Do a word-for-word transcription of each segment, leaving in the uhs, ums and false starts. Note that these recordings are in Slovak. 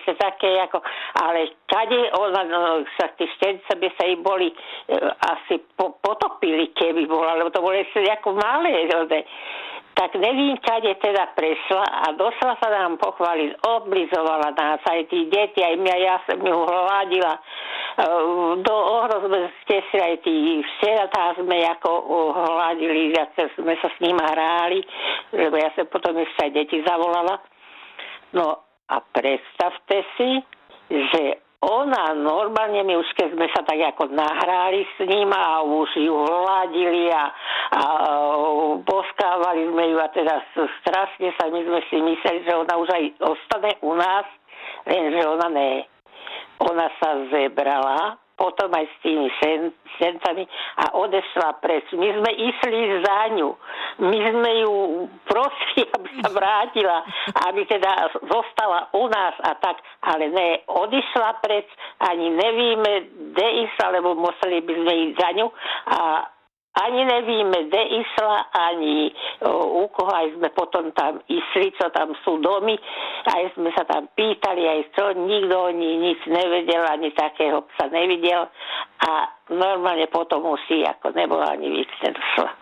ešte také ako, ale kade ona, no, sa tí štence by sa jej boli e, asi po, potopili, keby bola, lebo to boli ešte ako malé, ne? Tak nevím, kade teda prešla a došla sa nám pochváliť, oblizovala nás aj tí deti, aj mňa, ja som ju hladila. Do ohro sme stešili aj tí včeratá sme ako hladili, že sme sa s nima hráli, lebo ja som potom ešte aj deti zavolala. No a predstavte si, že ona normálne, my už keď sme sa tak ako nahrali s ním a už ju hladili a, a boskávali sme ju a teda strašne sa my sme si mysleli, že ona už aj ostane u nás, lenže ona ne. Ona sa zebrala, potom aj s tými sencami a odešla preč. My sme išli za ňu. My sme ju prosili, aby sa vrátila, aby teda zostala u nás a tak, ale ne, odišla preč, ani nevíme, kde išla, lebo museli by sme ísť za ňu a ani nevíme, kde išla, ani o, u koho, aj sme potom tam išli, čo tam sú domy, aj sme sa tam pýtali, aj čo, nikto o ní nič nevedel, ani takého psa nevidel a normálne potom už si ako nebola ani víc nedošla.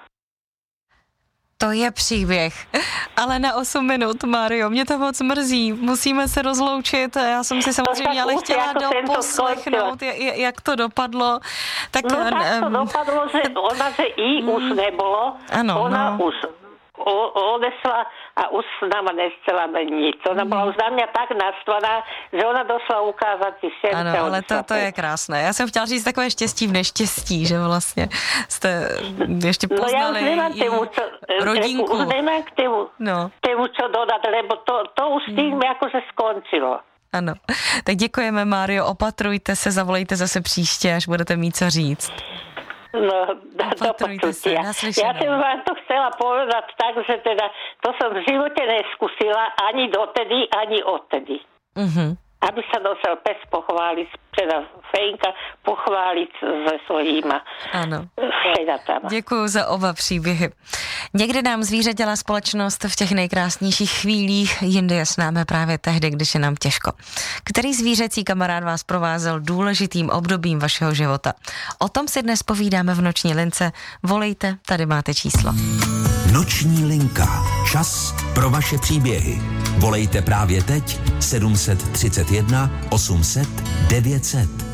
To je příběh, ale na osm minut, Mário, mě to moc mrzí, musíme se rozloučit, já jsem si samozřejmě ale chtěla doposlechnout, jak to dopadlo. Tak, no tak to um, dopadlo, že ona, že i mm, už nebolo, ano, ona no. už o, odešla a už s náma nechcela nič. Ona bola už na mňa tak naštvaná, že ona došla ukázat si všem. Ano, ale to, to je krásné. Já jsem chtěla říct takové štěstí v neštěstí, že vlastně jste ještě poznali no ja už nemám tému, čo, rodinku. Už nemám k tému, no. tému čo dodať, lebo to, to už s tým hmm. akože skončilo. Ano, tak děkujeme, Mário, opatrujte se, zavolejte zase příště, až budete mít co říct. No, do počutia. Ja som vám to chcela povedať tak, že teda to som v živote neskúsila ani dotedy, ani odtedy. Uh-huh. Aby sa dosel pes pochváliť, teda Fejnka pochváliť se svojima šedatama. Děkuju za oba příběhy. Někdy nám zvíře dělá společnost v těch nejkrásnějších chvílích, jindy je s námi právě tehdy, když je nám těžko. Který zvířecí kamarád vás provázel důležitým obdobím vašeho života? O tom si dnes povídáme v Noční lince. Volejte, tady máte číslo. Noční linka. Čas pro vaše příběhy. Volejte právě teď sedm set třicet jedna osm set devět set.